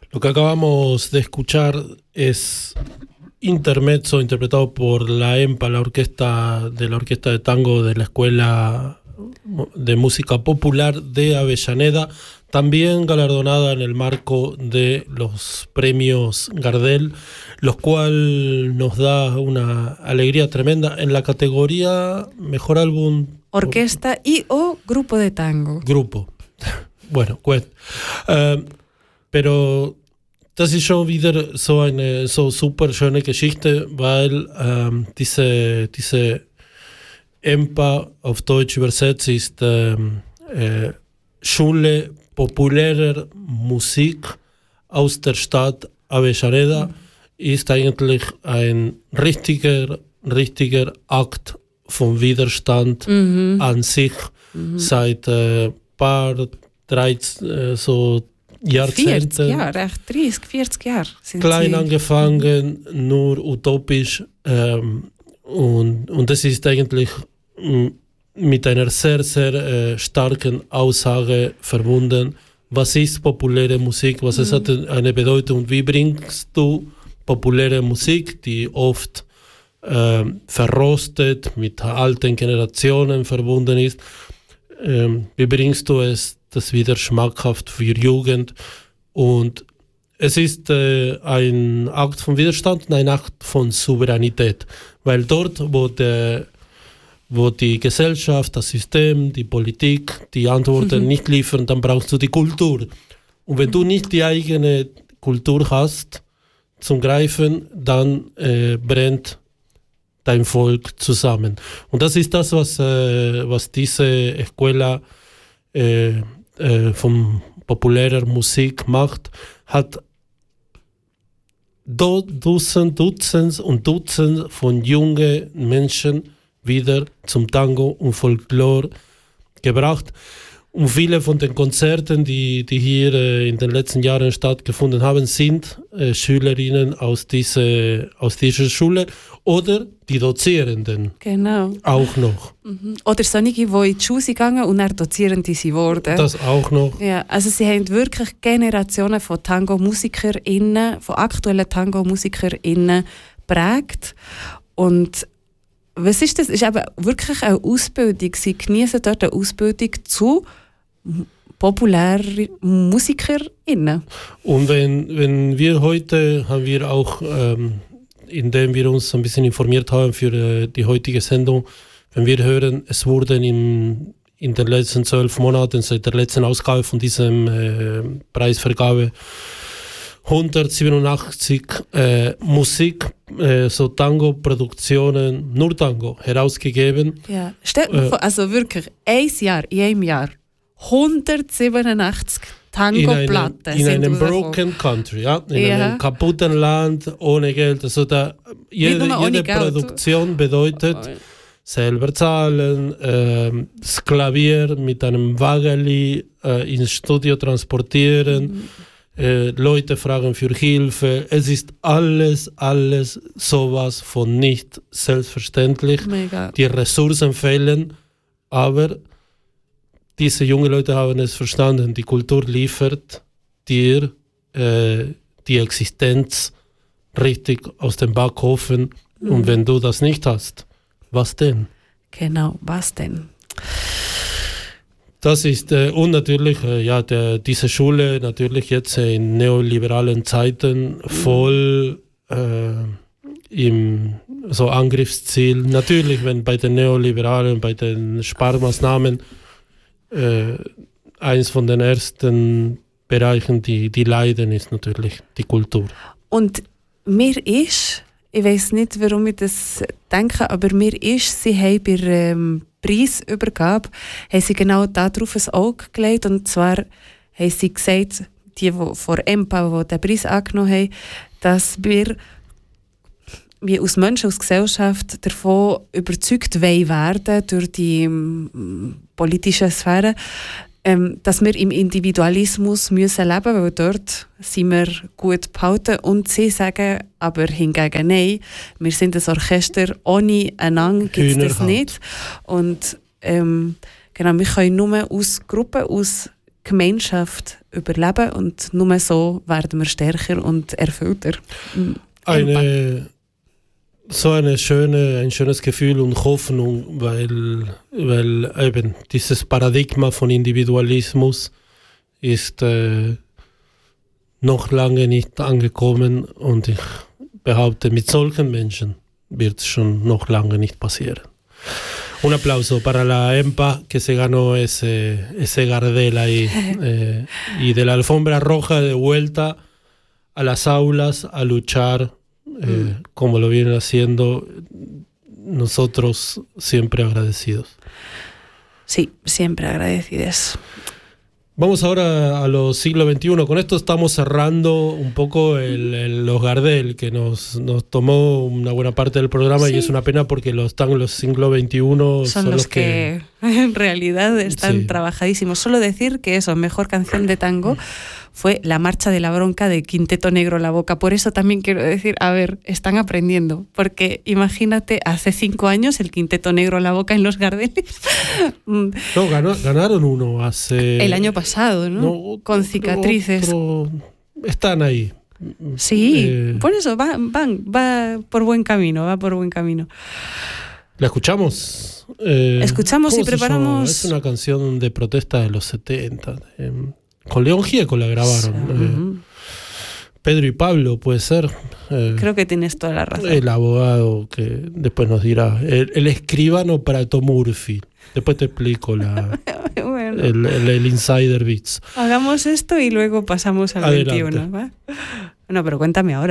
Lo que acabamos de escuchar es intermezzo interpretado por la EMPA, la orquesta de tango de la Escuela de Música Popular de Avellaneda, también galardonada en el marco de los premios Gardel, los cuales nos da una alegría tremenda en la categoría Mejor Álbum. Orquesta y o Grupo de Tango. Grupo. Bueno, pero das ist schon wieder so eine so super schöne Geschichte, weil diese EMPA auf Deutsch übersetzt ist Schule populärer Musik aus der Stadt Avellaneda, ist eigentlich ein richtiger Akt vom Widerstand an sich seit paar 13 so Jahrzehnten. 40 Jahre, echt 30, 40 Jahre. Klein angefangen, nur utopisch. Und das ist eigentlich mit einer sehr, sehr starken Aussage verbunden. Was ist populäre Musik? Was es hat eine Bedeutung? Wie bringst du populäre Musik, die oft verrostet, mit alten Generationen verbunden ist, wie bringst du das wieder schmackhaft für Jugend? Und es ist ein Akt von Widerstand und ein Akt von Souveränität, weil dort, wo die Gesellschaft, das System, die Politik die Antworten nicht liefern, dann brauchst du die Kultur. Und wenn du nicht die eigene Kultur hast zum Greifen, dann brennt dein Volk zusammen. Und das ist das, was diese Escuela von populärer Musik macht, hat Dutzend und Dutzend von jungen Menschen wieder zum Tango und Folklore gebracht. Und viele von den Konzerten, die hier in den letzten Jahren stattgefunden haben, sind Schülerinnen aus dieser Schule oder die Dozierenden. Genau. Auch noch. Oder solche, die in die Schule sind gegangen und dann Dozierende geworden. Das auch noch. Ja, also sie haben wirklich Generationen von Tango-MusikerInnen, von aktuellen Tango-MusikerInnen geprägt. Und was ist das? Es ist eben wirklich eine Ausbildung. Sie genießen dort eine Ausbildung zu populären MusikerInnen. Und wenn wir heute, haben wir auch, indem wir uns ein bisschen informiert haben für die heutige Sendung, wenn wir hören, es wurden in den letzten 12 Monaten, seit der letzten Ausgabe von diesem Preisvergabe, 187 Musik, so Tango-Produktionen, nur Tango, herausgegeben. Ja, also wirklich, ein Jahr, in einem Jahr, 187 Tango-Platten. In einem broken country, ja? In einem kaputten Land, ohne Geld. Also jede Produktion bedeutet selber zahlen, das Klavier mit einem Wageli ins Studio transportieren, Leute fragen für Hilfe. Es ist alles sowas von nicht selbstverständlich. Mega. Die Ressourcen fehlen, aber diese jungen Leute haben es verstanden. Die Kultur liefert dir die Existenz richtig aus dem Backofen. Und wenn du das nicht hast, was denn? Genau, was denn? Das ist, und natürlich, diese Schule natürlich jetzt in neoliberalen Zeiten voll im so Angriffsziel. Natürlich, wenn bei den Neoliberalen, bei den Sparmaßnahmen eins von den ersten Bereichen, die leiden, ist natürlich die Kultur. Und mir ist, ich weiss nicht, warum ich das denke, aber mir ist, sie haben bei der Preisübergabe haben sie genau darauf ein Auge gelegt. Und zwar haben sie gesagt, die von EMPA, die den Preis angenommen haben, dass wir als Menschen, als Gesellschaft davon überzeugt werden durch die politische Sphäre, dass wir im Individualismus müssen leben, weil dort sind wir gut behalten. Und sie sagen aber hingegen nein, wir sind ein Orchester, ohne einander gibt es das nicht. Und genau, wir können nur aus Gruppe, aus Gemeinschaft überleben und nur so werden wir stärker und erfüllter. Ein schönes Gefühl und Hoffnung, weil eben dieses Paradigma von Individualismus ist noch lange nicht angekommen und ich behaupte, mit solchen Menschen wird es schon noch lange nicht passieren. Un aplauso para la EMPA que se ganó ese Gardel ahí y de la alfombra roja de vuelta a las aulas a luchar como lo vienen haciendo, nosotros siempre agradecidos. Sí, siempre agradecidos. Vamos ahora a los siglo XXI. Con esto estamos cerrando un poco los Gardel, que nos tomó una buena parte del programa, sí. Y es una pena porque los siglo XXI son los que en realidad están trabajadísimos. Solo decir que eso, mejor canción de tango fue La Marcha de la Bronca de Quinteto Negro La Boca. Por eso también quiero decir, a ver, están aprendiendo. Porque imagínate, hace 5 años el Quinteto Negro La Boca en los Gardeles. No, ganaron uno hace... El año pasado, ¿no? Con Cicatrices. Están ahí. Sí, por eso va por buen camino, ¿La escuchamos? Escuchamos y preparamos... Es una canción de protesta de los 70. Con León Gieco la grabaron. Pedro y Pablo, puede ser. Creo que tienes toda la razón. El abogado que después nos dirá. El escribano Prato Murphy. Después te explico bueno. el Insider Beats. Hagamos esto y luego pasamos al Adelante. 21. ¿va? No, pero cuéntame ahora.